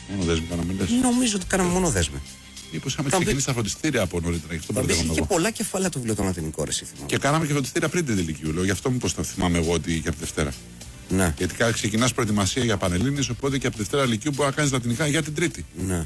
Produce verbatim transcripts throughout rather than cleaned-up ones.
Μόνο δέσμη κάναμε, λες. Νομίζω ότι κάναμε μόνο δέσμη. Μήπως είχαμε ξεκινήσει τα φροντιστήρια από νωρίτερα. Γι' αυτό μπερδεύομαι είχε εγώ. πολλά κεφάλαια το βιβλίο των Λατινικών, ρε, θυμάμαι. Και κάναμε και φροντιστήρια πριν την Λυκείου. Λέω, γι' αυτό μήπως το θυμάμαι εγώ ότι και από τη Δευτέρα. Ναι. Γιατί ξεκινάς προετοιμασία για Πανελλήνιες, οπότε και από τη Δευτέρα Λυκείου μπορεί να κάνεις λατινικά για την Τρίτη. Ναι.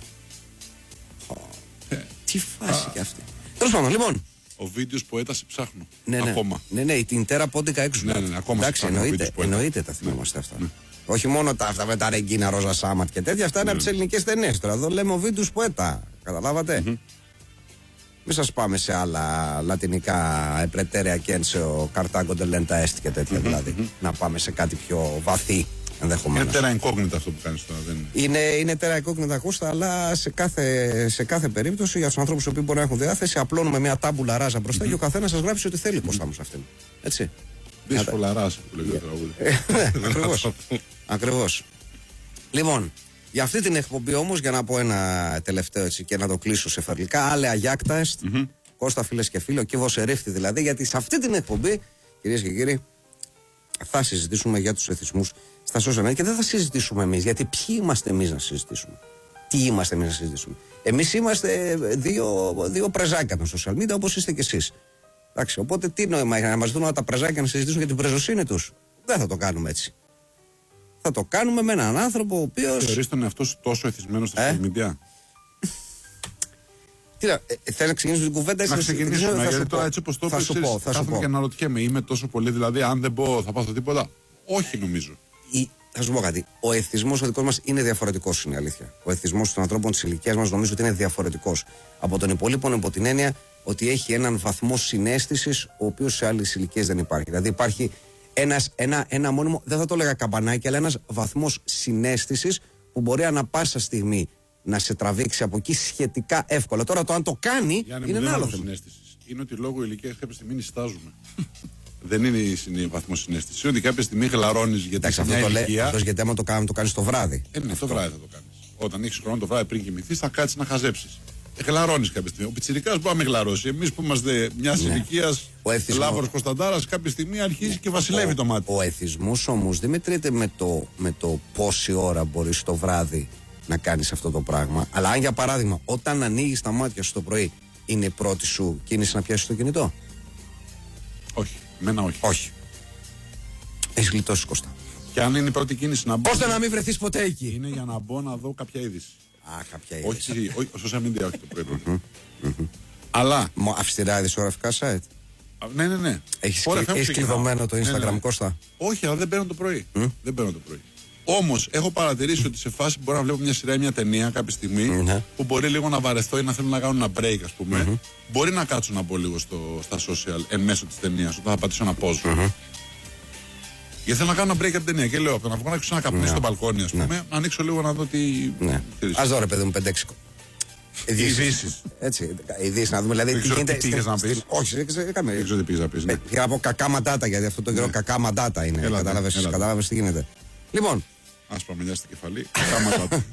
Ε. Τι φάση κι αυτή. Τέλος πάντων, λοιπόν. Ο βίντεο ποέτα σε ψάχνω. Ναι, ναι. Ακόμα. Ναι, ναι, η Τιντέρα Πόντικα έξω. Ναι, ναι, ναι, ακόμα. Εντάξει, εννοείται, εννοείται τα θυμόμαστε αυτά. Ναι. Όχι μόνο τα αυτά με τα Ρεγκίνα, Ρόζα Σάματ και τέτοια, αυτά είναι ναι. από τις ελληνικές ταινίες. Τώρα εδώ λέμε ο βίντεο ποέτα. Καταλάβατε. Mm-hmm. Μην σας πάμε σε άλλα λατινικά επρετέρια και ένσεο Καρτάγκο ντελέντα έστ και τέτοια mm-hmm. δηλαδή. Mm-hmm. Να πάμε σε κάτι πιο βαθύ. Είναι τέρα εγκόγνητα αυτό που κάνεις τώρα. Δεν... Είναι, είναι τέρα εγκόγνητα Κώστα, αλλά σε κάθε, σε κάθε περίπτωση για τους ανθρώπους που μπορεί να έχουν διάθεση, απλώνουμε μια τάμπουλα ράζα μπροστά mm-hmm. και ο καθένας σας γράψει ό,τι θέλει Κώστα μου σε αυτήν. Έτσι. Δύσκολα ράζα που λέγεται το τραγούδι. Ακριβώς. Ακριβώς. Λοιπόν, για αυτή την εκπομπή όμως, για να πω ένα τελευταίο έτσι και να το κλείσω σε φαρλικά, άλλα αγιάκτα εστ, mm-hmm. Κώστα φίλες και φίλοι, ο κύβος ερήφθη δηλαδή, γιατί σε αυτή την εκπομπή, κυρίες και κύριοι, θα συζητήσουμε για τους εθισμούς στα social media και δεν θα συζητήσουμε εμείς, γιατί ποιοι είμαστε εμείς να συζητήσουμε. Τι είμαστε εμείς να συζητήσουμε. Εμείς είμαστε δύο, δύο πρεζάκια των social media, όπως είστε κι εσείς. Εντάξει, οπότε τι νόημα να μας δουν όλα τα πρεζάκια να συζητήσουν για την πρεζοσύνη τους. Δεν θα το κάνουμε έτσι. Θα το κάνουμε με έναν άνθρωπο ο οποίος. Θεωρείς τον εαυτό σου τόσο εθισμένο στα ε? social media. Τι να, ε, θέλω να ξεκινήσουμε την κουβέντα. Να ξεκινήσουμε, γιατί πω, τώρα έτσι όπως το πες, κάθομαι και αναρωτιέμαι, είμαι τόσο πολύ, δηλαδή αν δεν πω θα πάθω τίποτα. Όχι νομίζω. Η, θα σου πω κάτι. Ο εθισμός ο δικός μας είναι διαφορετικός, είναι η αλήθεια. Ο εθισμός των ανθρώπων της ηλικίας μας νομίζω ότι είναι διαφορετικός από τον υπολείπων, υπό την έννοια ότι έχει έναν βαθμό συναίσθησης ο οποίος σε άλλες ηλικίες δεν υπάρχει. Δηλαδή υπάρχει ένας, ένα, ένα μόνιμο, δεν θα το έλεγα καμπανάκι, αλλά ένας βαθμός συναίσθησης που μπορεί ανα πάσα στιγμή να σε τραβήξει από εκεί σχετικά εύκολα. Τώρα το αν το κάνει Γιάννη, είναι ένα άλλο θέμα. Είναι ότι λόγω ηλικίας κάποια στιγμή νιστάζουμε. Δεν είναι η βαθμό συναίσθηση. Είναι ότι κάποια στιγμή γλαρώνεις γιατί σε μια ηλικία. Αυτό γιατί άμα το κάνει, το κάνει το βράδυ. Ε, ναι, το βράδυ θα το κάνει. Όταν έχει χρόνο το βράδυ πριν κοιμηθείς, θα κάτσεις να χαζέψεις. Γλαρώνεις κάποια στιγμή. Ο πιτσιρικάς μπορεί να με γλαρώσει. Εμείς που είμαστε μια ναι. ηλικία Λάβρος Κωνσταντάρας, κάποια στιγμή αρχίζει και βασιλεύει ο, το μάτι. Ο εθισμός όμως δεν μετρείται με το, με το πόση ώρα μπορείς το βράδυ να κάνεις αυτό το πράγμα. Αλλά αν για παράδειγμα, όταν ανοίγεις τα μάτια σου το πρωί, είναι η πρώτη σου κίνηση να πιάσεις το κινητό. Όχι. Μένα όχι. Όχι. Έχεις γλιτώσει Κώστα. Και αν είναι η πρώτη κίνηση να μπω. Ώστε να μην βρεθείς ποτέ εκεί. Είναι για να μπω να δω κάποια είδηση. Α, κάποια είδηση. Όχι, όχι, social media, όχι το πρωί. mm-hmm, mm-hmm. Αλλά. Αυστηρά ειδησιογραφικά site. Ναι, ναι, ναι. Έχεις κλειδωμένο το Instagram, ναι, ναι. Κώστα. Όχι, αλλά δεν παίρνω το πρωί. Mm? Δεν παίρνω το πρωί. Όμως έχω παρατηρήσει ότι σε φάση που μπορώ να βλέπω μια σειρά ή μια ταινία κάποια στιγμή mm-hmm. που μπορεί λίγο να βαρεθώ ή να θέλω να κάνω ένα break, ας πούμε. Mm-hmm. Μπορεί να κάτσω να μπω λίγο στο, στα social εν μέσω της ταινίας, όταν θα πατήσω ένα pause. Mm-hmm. Γιατί θέλω να κάνω ένα break από την ταινία και λέω: από το να βγω να ανοίξω ένα καπνί στο μπαλκόνι, ας πούμε, να ανοίξω λίγο να δω τι. Ναι. Ας δω ρε παιδί μου πέντε έξι ειδήσεις. Έτσι, ειδήσεις να δούμε. Δηλαδή τι γίνεται. Τι πήγες να πεις. Όχι, δεν ξέρω τι πήγες να πεις. Πήγα να πω κακά μαντάτα, γιατί αυτό το καιρό κακά μαντάτα είναι. Κατάλαβες τι γίνεται. Λοιπόν. Άσπρα μελιά στην κεφαλή. Κακά μαντάτα.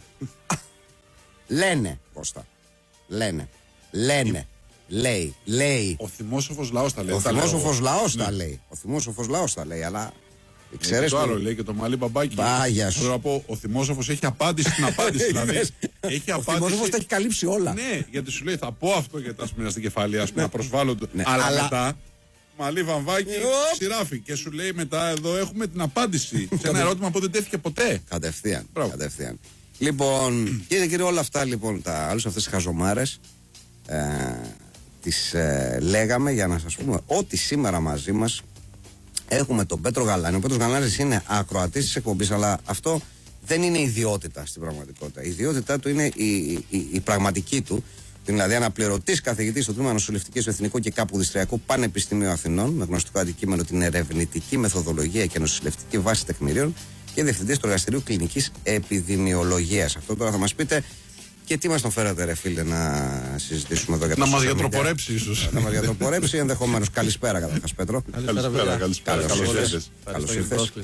Λένε, Κώστα. Λένε. Λένε. Λέει, λέει. Ο θυμόσοφος λαός τα λέει. Ο θυμόσοφος λαός τα λέει. Ο θυμόσοφος λαός τα λέει, αλλά. Ξέρεις το άλλο, λέει και το μαλλί μπαμπάκι. Πάγια σου. Θέλω να πω, ο θυμόσοφος έχει απάντηση στην απάντηση. Δηλαδή, έχει ο απάντηση. θυμόσοφος τα έχει καλύψει όλα. Ναι, γιατί σου λέει θα πω αυτό γιατί ας πούμε στην κεφαλή, ας πούμε να προσβάλλω το. Αλλά, αλλά μετά, μαλλί βαμβάκι, ξηράφι. Και σου λέει μετά εδώ έχουμε την απάντηση σε ένα ερώτημα που δεν τέθηκε ποτέ. Κατευθείαν. Κατευθείαν. Λοιπόν, κύριε κύριε, όλα αυτά λοιπόν, τα άλλες αυτές τις χαζομάρες ε, τις ε, λέγαμε για να σας πούμε ότι σήμερα μαζί μας έχουμε τον Πέτρο Γαλάνη. Ο Πέτρος Γαλάνης είναι ακροατής της εκπομπής, αλλά αυτό δεν είναι ιδιότητα στην πραγματικότητα. Η ιδιότητά του είναι η, η, η, η πραγματική του. Δηλαδή, αναπληρωτής καθηγητής στο τμήμα Νοσηλευτικής του Εθνικού και Καποδιστριακού Πανεπιστημίου Αθηνών, με γνωστικό αντικείμενο την ερευνητική μεθοδολογία και νοσηλευτική βάση τεκμηρίων, και διευθυντής του Εργαστηρίου Κλινικής Επιδημιολογίας. Αυτό τώρα θα μας πείτε. Και τι μας τον φέρατε, ρε φίλε, να συζητήσουμε εδώ για το. Να μας γιατροπορέψει, ίσως. Να μας γιατροπορέψει, ενδεχομένως. Καλησπέρα, καταρχάς, Πέτρο. Καλησπέρα, καλησπέρα. Καλώς ήρθες.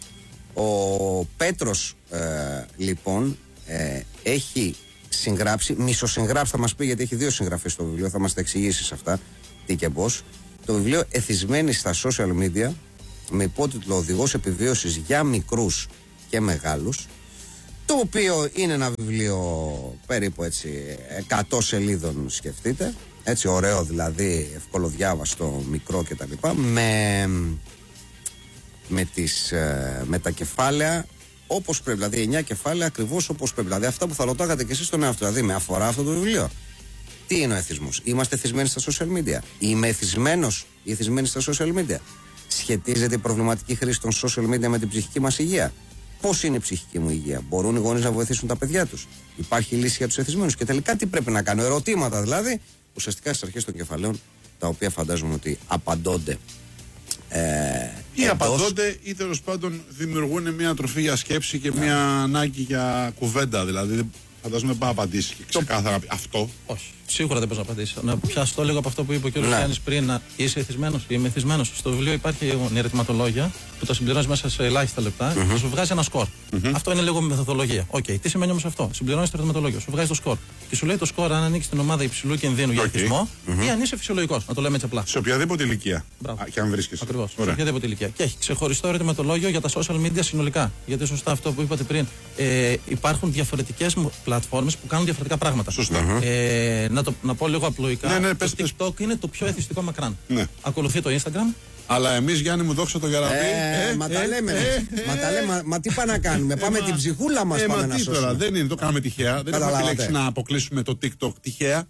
Ο Πέτρος, ε, λοιπόν, ε, έχει συγγράψει, μισοσυγγράψει, θα μας πει, γιατί έχει δύο συγγραφές στο βιβλίο, θα μας τα εξηγήσει σε αυτά τι και πώς. Το βιβλίο «Εθισμένοι στα social media», με υπότιτλο «Οδηγός επιβίωσης για μικρούς και μεγάλους». το οποίο είναι ένα βιβλίο περίπου έτσι εκατό σελίδων, σκεφτείτε, έτσι ωραίο δηλαδή, ευκολοδιάβαστο, μικρό κτλ, με, με, τις, με τα κεφάλαια όπως πρέπει, δηλαδή εννιά κεφάλαια ακριβώς όπως πρέπει, δηλαδή αυτά που θα ρωτάγατε και εσείς στον εαυτό, δηλαδή με αφορά αυτό το βιβλίο. Τι είναι ο εθισμός? Είμαστε εθισμένοι στα social media? Είμαι εθισμένος ή εθισμένη στα social media? Σχετίζεται η προβληματική χρήση των social media με την ψυχική μας υγεία? Πώς είναι η ψυχική μου υγεία? Μπορούν οι γονείς να βοηθήσουν τα παιδιά τους? Υπάρχει λύση για τους εθισμένους? Και τελικά τι πρέπει να κάνω? Ερωτήματα δηλαδή, ουσιαστικά στις αρχές των κεφαλαίων, τα οποία φαντάζομαι ότι απαντώνται. Ε, ή εντός... απαντώνται ή τέλος πάντων δημιουργούν μια τροφή για σκέψη και μια ανάγκη για κουβέντα. Δηλαδή, φαντάζομαι δεν πάει να απαντήσει και ξεκάθαρα αυτό. Όχι. Σίγουρα δεν μπορεί να απαντήσει. Να πιαστώ λίγο από αυτό που είπε ο κ. Γιάννης πριν. Να είσαι εθισμένος ή είμαι εθισμένος. Στο βιβλίο υπάρχει ερωτηματολόγια που τα συμπληρώνει μέσα σε ελάχιστα λεπτά mm-hmm. και σου βγάζει ένα σκορ. Mm-hmm. Αυτό είναι λίγο μεθοδολογία. Οκ, okay. Τι σημαίνει όμως αυτό? Συμπληρώνει το ερωτηματολόγιο, σου βγάζει το σκορ. Και σου λέει το σκορ αν ανήκει στην ομάδα υψηλού κινδύνου για εθισμό mm-hmm. ή αν είσαι φυσιολογικός. Να το λέμε έτσι απλά. Σε οποιαδήποτε ηλικία. Α, και αν βρίσκεσαι. Ακριβώς. Σε οποιαδήποτε ηλικία. Και έχει ξεχωριστό ερωτηματολόγιο για τα social media συνολικά. Γιατί σωστά αυτό που είπατε πριν. Ε, υπάρχουν διαφορετικές πλατφόρμες που κάνουν διαφορετικά πράγματα. Σωστά. Mm-hmm. Ε, να, το, να πω λίγο απλοϊκά. Ναι, ναι, το πες, TikTok πες. Είναι το πιο εθιστικό μακράν. Ναι. Ακολουθεί το Instagram. Αλλά εμείς, Γιάννη μου, δόξα το Γιαραπή. Ε, ε, μα τα λέμε. Ε, ε, μα, τα λέμε μα, μα τι πάμε να κάνουμε? Ε, πάμε μα, την ψυχούλα μας ε, πάμε μα, να σώσουμε. Τώρα, δεν είναι, το κάνουμε τυχαία. Δεν έχουμε επιλέξει να αποκλείσουμε το TikTok τυχαία.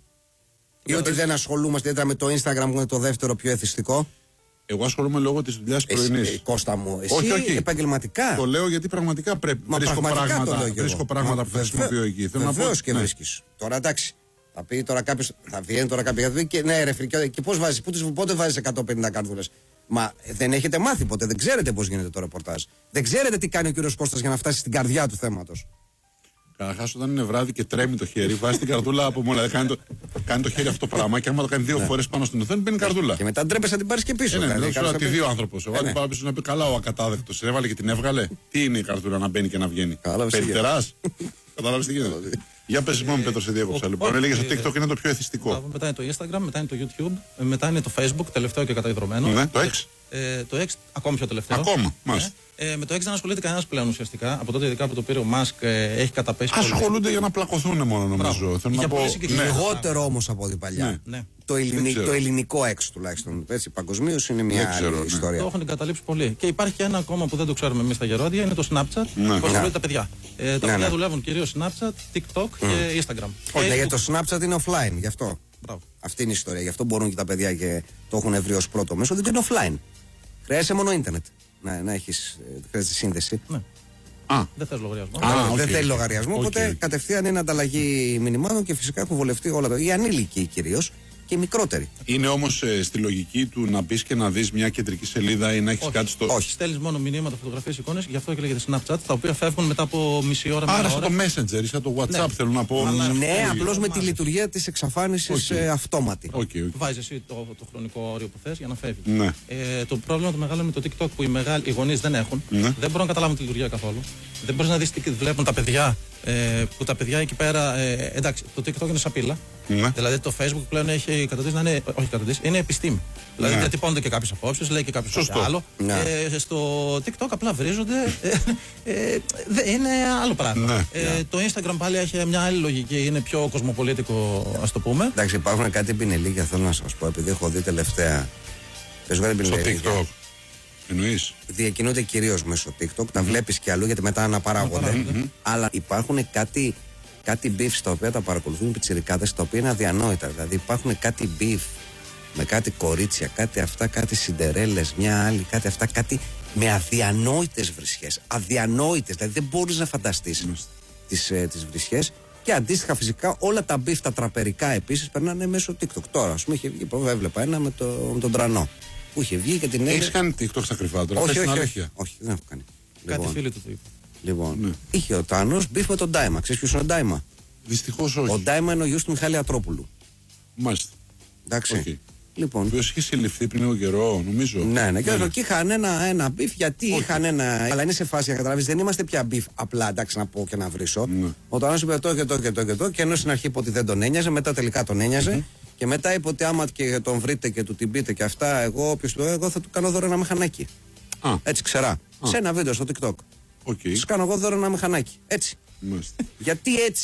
Ή ότι δεν ασχολούμαστε ιδιαίτερα με το Instagram που είναι το δεύτερο πιο εθιστικό. Εγώ ασχολούμαι λόγω της δουλειάς πρωινής. Εσύ, Κώστα μου, εσύ όχι, όχι. επαγγελματικά. Το λέω γιατί πραγματικά πρέπει. Μα βρίσκω πραγματικά πράγματα, βρίσκω πράγματα που χρησιμοποιώ εκεί. Βεβαίως και βρίσκεις. Τώρα εντάξει. Θα πει τώρα κάποιος, θα βγαίνει τώρα κάποιος και ναι, ρε φρικιό, και πώς βάζεις, πότε βάζεις εκατόν πενήντα κάρδουλες? Μα δεν έχετε μάθει ποτέ, δεν ξέρετε πώς γίνεται το ρεπορτάζ. Δεν ξέρετε τι κάνει ο κύριος Κώστας για να φτάσει στην καρδιά του θέματος. Καταρχάς, όταν είναι βράδυ και τρέμει το χέρι, βάζει την καρδούλα από μόνο. Δηλαδή κάνει το, κάνει το χέρι αυτό το πράγμα και άμα το κάνει δύο φορές πάνω στην οθόνη, μπαίνει καρδούλα. Και μετά ντρέπεσαι να την πάρεις και πίσω. Ναι, ναι, δηλαδή, τη δύο άνθρωπος. Εγώ την πάω πίσω να πει καλά ο ακατάδεκτος. Έβαλε και την έβγαλε. Τι είναι η καρδούλα να μπαίνει και να βγαίνει? Περιτεράς. Κατάλαβες τι γίνεται? Για πες μόνο, Πέτρο, σε διέκοψα. Λοιπόν, έλεγε στο TikTok είναι το πιο εθιστικό. Μετά είναι το Instagram, μετά είναι το YouTube, μετά είναι το Facebook, τελευταίο και καταϊδρωμένο. Ναι, το X. Ε, το X, ακόμη πιο τελευταίο. Ακόμα, μάλιστα. Ε, με το X δεν ασχολείται κανένα πλέον ουσιαστικά. Από τότε ειδικά που το πήρε ο Μάσκ ε, έχει καταπέσει. Ασχολούνται για να πλακωθούν μόνο, νομίζω. Θέλω να πω. Ναι. Λιγότερο όμως από ό,τι παλιά. Ναι. Ναι. Το, ελληνι... το ελληνικό X τουλάχιστον. Έτσι, παγκοσμίως είναι μια ξέρω, άλλη ιστορία. Το έχουν εγκαταλείψει πολύ. Και υπάρχει ένα ακόμα που δεν το ξέρουμε εμείς τα γερόντια, είναι το Snapchat. Ναι. Που ασχολούνται τα παιδιά. Ε, τα ναι, παιδιά ναι. δουλεύουν κυρίως Snapchat, TikTok mm. και Instagram. Όχι, γιατί το Snapchat είναι offline, γι' αυτό. Μπράβο. Αυτή είναι η ιστορία. Γι' αυτό μπορούν και τα παιδιά και το έχουν βρει ως πρώτο μέσο, διότι είναι offline. Χρειάζεσαι μόνο ίντερνετ. Να, να έχεις, χρειάζεται σύνδεση. Ναι. Α. Δεν θες λογαριασμό. Α, okay. Δεν θέλει λογαριασμό, okay. Οπότε κατευθείαν είναι ανταλλαγή μηνυμάτων και φυσικά έχουν βολευτεί όλα τα. Οι ανήλικοι κυρίως και οι μικρότεροι. Είναι όμως ε, στη λογική του να μπει και να δεις μια κεντρική σελίδα ή να έχεις κάτι στο. Όχι, στέλνεις μόνο μηνύματα, φωτογραφίες, εικόνες, γι' αυτό και λέγεται Snapchat, τα οποία φεύγουν μετά από μισή ώρα. Άρα σαν το Messenger ή σαν το WhatsApp ναι. θέλω να πω. Αλλά ναι, απλώς με τη λειτουργία της εξαφάνισης okay. ε, αυτόματη. Okay, okay. Βάζεις εσύ το, το χρονικό όριο που θες για να φεύγει. Ναι. Ε, το πρόβλημα το μεγάλο είναι με το TikTok που οι, μεγάλοι, οι γονείς δεν έχουν. Ναι. Δεν μπορούν να καταλάβουν τη λειτουργία καθόλου. Δεν μπορείς να δεις τι βλέπουν τα παιδιά. Ε, που τα παιδιά εκεί πέρα. Ε, εντάξει, το TikTok είναι σαπίλα. Ναι. Δηλαδή το Facebook πλέον έχει καταντήσει να είναι. Όχι καταντήσει, είναι επιστήμη. Δηλαδή ναι. διατυπώνονται και κάποιες απόψεις, λέει και κάποιο άλλο. Ναι. Ε, στο TikTok απλά βρίζονται. Ε, ε, ε, είναι άλλο πράγμα. Ναι. Ε, ναι. Το Instagram πάλι έχει μια άλλη λογική, είναι πιο κοσμοπολίτικο, ας το πούμε. Εντάξει, υπάρχουν κάτι πινελίκια, θέλω να σας πω, επειδή έχω δει τελευταία. Στο TikTok. Εννοείς. Διακινούνται κυρίως μέσω TikTok, mm-hmm. τα βλέπεις και αλλού γιατί μετά αναπαράγονται. Mm-hmm. Αλλά υπάρχουν κάτι, κάτι beef στα οποία τα παρακολουθούν οι πιτσιρικάδες, τα οποία είναι αδιανόητα. Δηλαδή υπάρχουν κάτι beef με κάτι κορίτσια, κάτι αυτά, κάτι συντερέλες, μια άλλη, κάτι αυτά, κάτι με αδιανόητες βρισχές. Αδιανόητες, δηλαδή δεν μπορείς να φανταστείς mm-hmm. τις, ε, τις βρισχές. Και αντίστοιχα φυσικά όλα τα beef, τα τραπερικά επίσης περνάνε μέσω TikTok. Τώρα, ας πούμε, είχε βγει, έβλεπα ένα με, το, με τον Τρανό. Που είχε βγει και την έλεγε. Έχεις κάνει TikTok στα κρυφά τώρα? Όχι, όχι, όχι, όχι, δεν έχω κάνει. Κάτι λοιπόν, φίλοι του το είπε. Λοιπόν, ναι. Είχε ο Τάνος μπιφ με τον Ντάιμα. Ξέρεις ποιος είναι ο Ντάιμα? Δυστυχώς όχι. Ο Ντάιμα είναι ο γιος του Μιχάλη Ατρόπουλου. Μάλιστα. Εντάξει. Okay. Λοιπόν. Ο οποίος είχε συλληφθεί πριν λίγο καιρό, νομίζω. Ναι, ναι, και ναι. Και είχαν ένα, ένα μπιφ γιατί okay. είχαν ένα. Αλλά είναι σε φάση να καταλάβεις, δεν είμαστε πια μπιφ απλά, εντάξει, να πω και να βρίσω. Ναι. Ο Τάνος είπε το και το και το και το, και ενώ στην αρχή είπε ότι δεν τον ένοιαζε, μετά τελικά τον ένοιαζε. Mm-hmm. Και μετά είπε ότι άμα και τον βρείτε και του την πείτε και αυτά, εγώ, όποιος του εγώ θα του κάνω δώρο ένα μηχανάκι. Α. Έτσι ξερά. Α. Σε ένα βίντεο στο TikTok. Okay. Του κάνω εγώ δώρο ένα μηχανάκι. Έτσι. Μάλιστα. Γιατί έτσι